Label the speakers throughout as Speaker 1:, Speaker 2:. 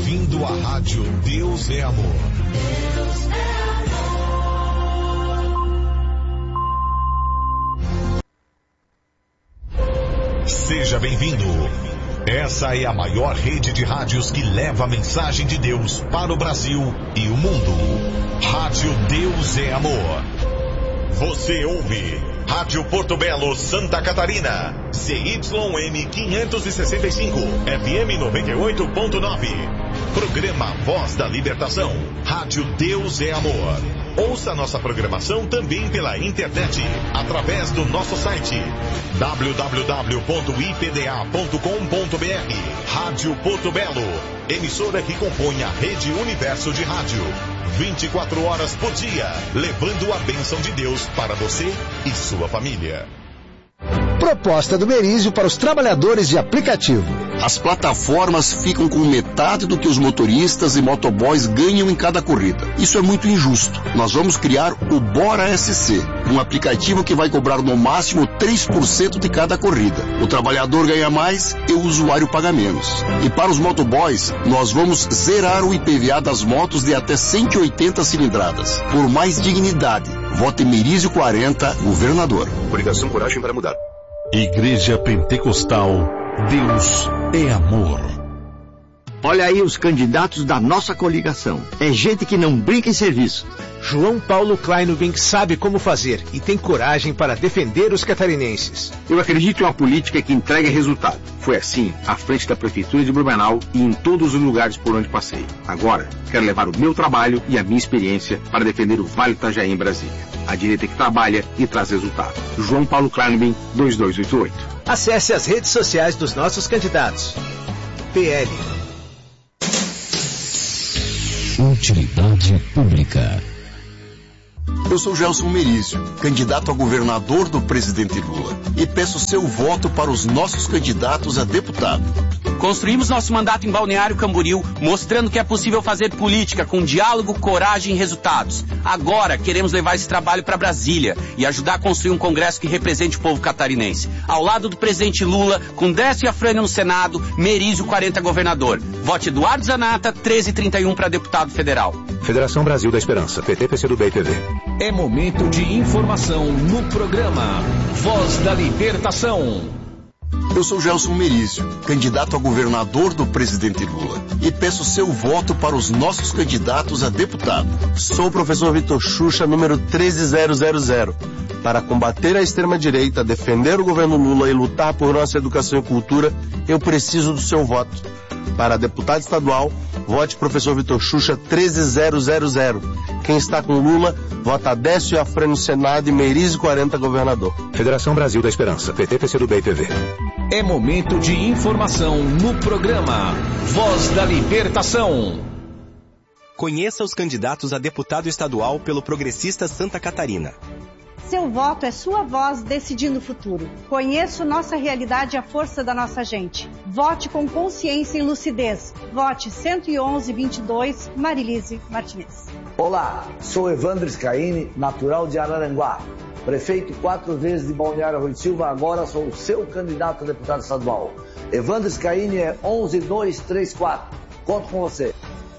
Speaker 1: bem-vindo à Rádio Deus é Amor. Deus é amor. Seja bem-vindo. Essa é a maior rede de rádios que leva a mensagem de Deus para o Brasil e o mundo. Rádio Deus é Amor. Você ouve Rádio Porto Belo, Santa Catarina, CYM 565, FM 98.9. Programa Voz da Libertação. Rádio Deus é Amor. Ouça nossa programação também pela internet, através do nosso site www.ipda.com.br. Rádio Porto Belo, emissora que compõe a Rede Universo de Rádio. 24 horas por dia, levando a bênção de Deus para você e sua família.
Speaker 2: Proposta do Merizio para os trabalhadores de aplicativo.
Speaker 3: As plataformas ficam com metade do que os motoristas e motoboys ganham em cada corrida. Isso é muito injusto. Nós vamos criar o Bora SC, um aplicativo que vai cobrar no máximo 3% de cada corrida. O trabalhador ganha mais e o usuário paga menos. E para os motoboys, nós vamos zerar o IPVA das motos de até 180 cilindradas. Por mais dignidade, vote Merizio 40, governador.
Speaker 4: Coligação Coragem para Mudar.
Speaker 1: Igreja Pentecostal, Deus é Amor.
Speaker 5: Olha aí os candidatos da nossa coligação. É gente que não brinca em serviço.
Speaker 6: João Paulo Kleinubing sabe como fazer e tem coragem para defender os catarinenses.
Speaker 7: Eu acredito em uma política que entrega resultado. Foi assim à frente da Prefeitura de Blumenau e em todos os lugares por onde passei. Agora, quero levar o meu trabalho e a minha experiência para defender o Vale do Itajaí em Brasília. A direita que trabalha e traz resultado. João Paulo Kleinubing, 2288.
Speaker 6: Acesse as redes sociais dos nossos candidatos. PL.
Speaker 1: Utilidade Pública.
Speaker 3: Eu sou Gelson Merizio, candidato a governador do presidente Lula, e peço seu voto para os nossos candidatos a deputado.
Speaker 8: Construímos nosso mandato em Balneário Camboriú, mostrando que é possível fazer política com diálogo, coragem e resultados. Agora queremos levar esse trabalho para Brasília e ajudar a construir um congresso que represente o povo catarinense. Ao lado do presidente Lula, com Décio Afrânio no Senado, Merizio 40 governador. Vote Eduardo Zanata, 1331 para deputado federal.
Speaker 4: Federação Brasil da Esperança, PT, PCdoB e PV.
Speaker 1: É momento de informação no programa Voz da Libertação.
Speaker 3: Eu sou Gelson Merizio, candidato a governador do presidente Lula, e peço seu voto para os nossos candidatos a deputado.
Speaker 9: Sou o professor Vitor Xuxa, número 13000. Para combater a extrema-direita, defender o governo Lula e lutar por nossa educação e cultura, eu preciso do seu voto. Para deputado estadual, vote professor Vitor Xuxa 13000. Quem está com Lula, vota Décio Afrânio no Senado e Merizio 40 governador.
Speaker 4: Federação Brasil da Esperança, PT, PCdoB e PV.
Speaker 1: É momento de informação no programa Voz da Libertação.
Speaker 10: Conheça os candidatos a deputado estadual pelo Progressista Santa Catarina.
Speaker 11: Seu voto é sua voz decidindo o futuro. Conheça nossa realidade e a força da nossa gente. Vote com consciência e lucidez. Vote 111-22, Marilise Martinez.
Speaker 12: Olá, sou Evandro Scaini, natural de Araranguá. Prefeito 4 vezes de Balneário Rui Silva, agora sou o seu candidato a deputado estadual. Evandro Scaini é 11234. Conto com você.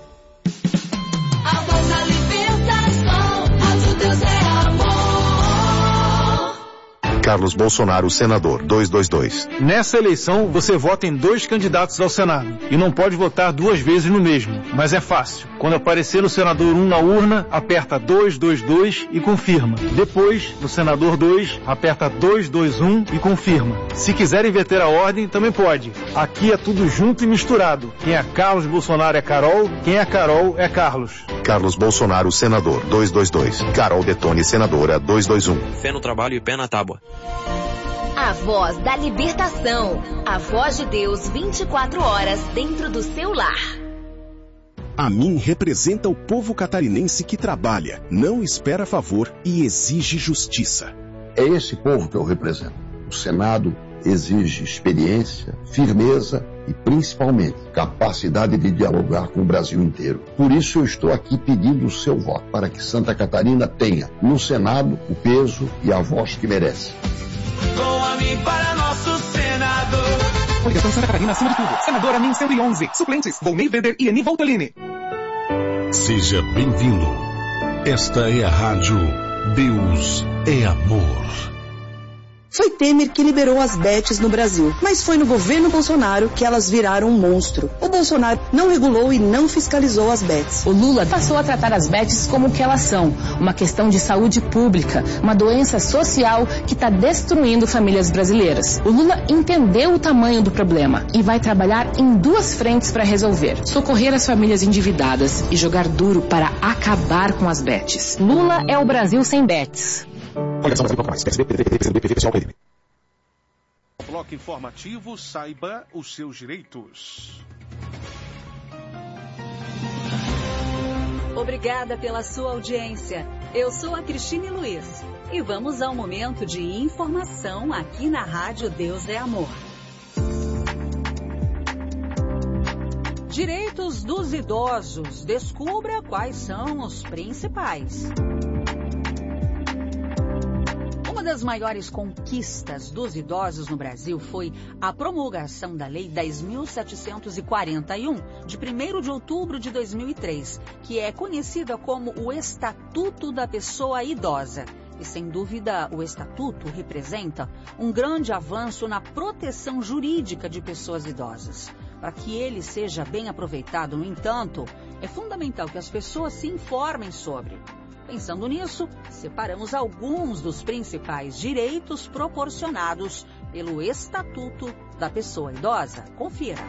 Speaker 13: A voz da libertação, Rádio Deus é amor.
Speaker 4: Carlos Bolsonaro, senador, 222.
Speaker 14: Nessa eleição, você vota em 2 candidatos ao Senado e não pode votar 2 vezes no mesmo, mas é fácil. Quando aparecer o senador 1 na urna, aperta 222 e confirma. Depois, no senador 2, aperta 221 e confirma. Se quiser inverter a ordem, também pode. Aqui é tudo junto e misturado. Quem é Carlos Bolsonaro é Carol, quem é Carol é Carlos.
Speaker 4: Carlos Bolsonaro, senador, 222. Carol Detone, senadora, 221.
Speaker 10: Fé no trabalho e pé na tábua.
Speaker 13: A voz da libertação. A voz de Deus 24 horas dentro do seu lar.
Speaker 15: A mim representa o povo catarinense que trabalha, não espera favor e exige justiça.
Speaker 16: É esse povo que eu represento. O Senado exige experiência, firmeza e, principalmente, capacidade de dialogar com o Brasil inteiro. Por isso eu estou aqui pedindo o seu voto, para que Santa Catarina tenha, no Senado, o peso e a voz que merece.
Speaker 13: Com a mim para nosso Senado.
Speaker 17: Coligação Santa Catarina acima de tudo. Senadora NIM 111. Suplentes, Volney Weber e Eni Voltolini.
Speaker 1: Seja bem-vindo. Esta é a rádio Deus é Amor.
Speaker 18: Foi Temer que liberou as bets no Brasil, mas foi no governo Bolsonaro que elas viraram um monstro. O Bolsonaro não regulou e não fiscalizou as bets.
Speaker 19: O Lula passou a tratar as bets como o que elas são, uma questão de saúde pública, uma doença social que está destruindo famílias brasileiras. O Lula entendeu o tamanho do problema e vai trabalhar em duas frentes para resolver: socorrer as famílias endividadas e jogar duro para acabar com as bets. Lula é o Brasil sem bets.
Speaker 20: Bloco informativo, saiba os seus direitos.
Speaker 21: Obrigada pela sua audiência. Eu sou a Cristine Luiz e vamos ao momento de informação aqui na Rádio Deus é Amor. Direitos dos idosos. Descubra quais são os principais. Uma das maiores conquistas dos idosos no Brasil foi a promulgação da Lei 10.741, de 1º de outubro de 2003, que é conhecida como o Estatuto da Pessoa Idosa. E, sem dúvida, o Estatuto representa um grande avanço na proteção jurídica de pessoas idosas. Para que ele seja bem aproveitado, no entanto, é fundamental que as pessoas se informem sobre. Pensando nisso, separamos alguns dos principais direitos proporcionados pelo Estatuto da Pessoa Idosa. Confira.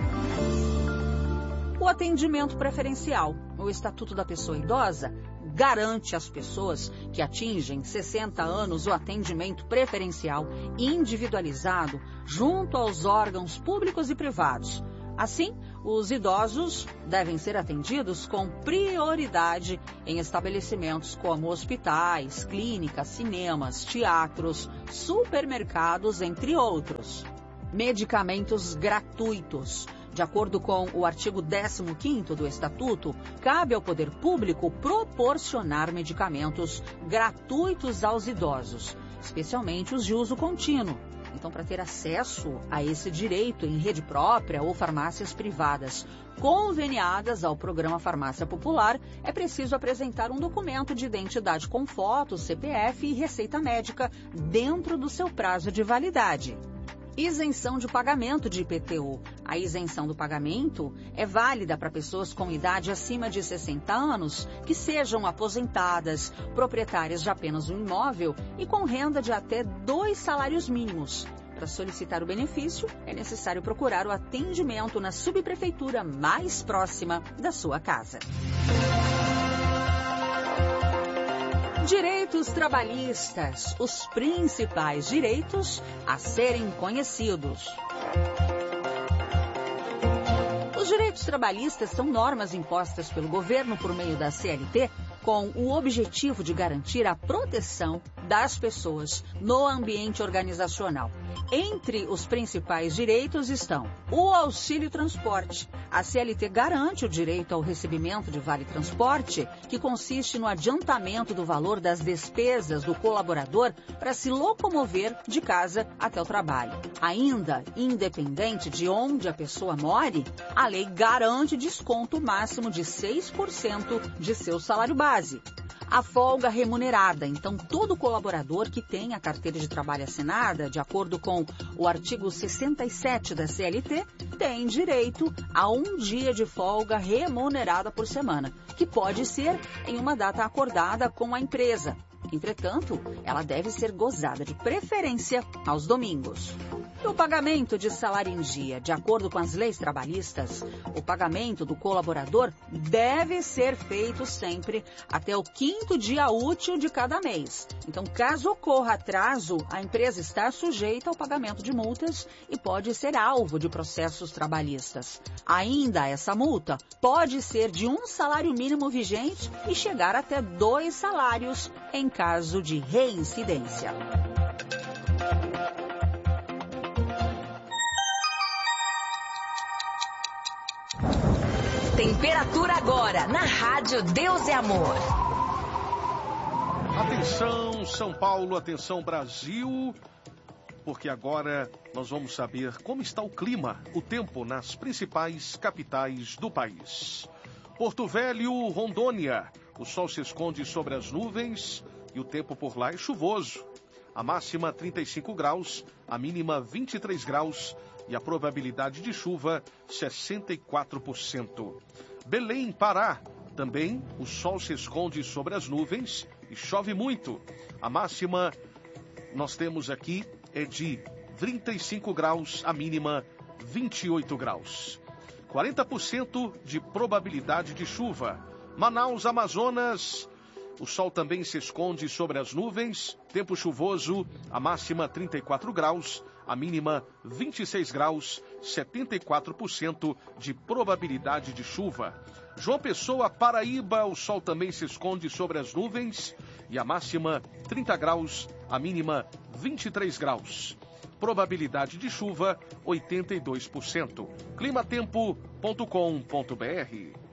Speaker 21: O atendimento preferencial. O Estatuto da Pessoa Idosa garante às pessoas que atingem 60 anos o atendimento preferencial individualizado junto aos órgãos públicos e privados. Assim, os idosos devem ser atendidos com prioridade em estabelecimentos como hospitais, clínicas, cinemas, teatros, supermercados, entre outros. Medicamentos gratuitos. De acordo com o artigo 15º do Estatuto, cabe ao poder público proporcionar medicamentos gratuitos aos idosos, especialmente os de uso contínuo. Então, para ter acesso a esse direito em rede própria ou farmácias privadas conveniadas ao programa Farmácia Popular, é preciso apresentar um documento de identidade com foto, CPF e receita médica dentro do seu prazo de validade. Isenção de pagamento de IPTU. A isenção do pagamento é válida para pessoas com idade acima de 60 anos, que sejam aposentadas, proprietárias de apenas um imóvel e com renda de até 2 salários mínimos. Para solicitar o benefício, é necessário procurar o atendimento na subprefeitura mais próxima da sua casa. Direitos trabalhistas, os principais direitos a serem conhecidos. Os direitos trabalhistas são normas impostas pelo governo por meio da CLT com o objetivo de garantir a proteção das pessoas no ambiente organizacional. Entre os principais direitos estão o auxílio transporte. A CLT garante o direito ao recebimento de vale-transporte, que consiste no adiantamento do valor das despesas do colaborador para se locomover de casa até o trabalho. Ainda, independente de onde a pessoa more, a lei garante desconto máximo de 6% de seu salário base. A folga remunerada. Então, todo colaborador que tem a carteira de trabalho assinada, de acordo com o artigo 67 da CLT, tem direito a um dia de folga remunerada por semana, que pode ser em uma data acordada com a empresa. Entretanto, ela deve ser gozada de preferência aos domingos. E o pagamento de salário em dia. De acordo com as leis trabalhistas, o pagamento do colaborador deve ser feito sempre até o 5º dia útil de cada mês. Então, caso ocorra atraso, a empresa está sujeita ao pagamento de multas e pode ser alvo de processos trabalhistas. Ainda, essa multa pode ser de um salário mínimo vigente e chegar até 2 salários em caso de reincidência.
Speaker 13: Temperatura agora na Rádio Deus é Amor.
Speaker 20: Atenção São Paulo, atenção Brasil. porque agora nós vamos saber como está o clima, o tempo nas principais capitais do país. Porto Velho, Rondônia, o sol se esconde sobre as nuvens e o tempo por lá é chuvoso. A máxima 35 graus, a mínima 23 graus e a probabilidade de chuva 64%. Belém, Pará, também o sol se esconde sobre as nuvens e chove muito. A máxima nós temos aqui é de 35 graus, a mínima 28 graus. 40% de probabilidade de chuva. Manaus, Amazonas, o sol também se esconde sobre as nuvens, tempo chuvoso, a máxima 34 graus, a mínima 26 graus, 74% de probabilidade de chuva. João Pessoa, Paraíba, o sol também se esconde sobre as nuvens e a máxima 30 graus, a mínima 23 graus. Probabilidade de chuva 82%. Climatempo.com.br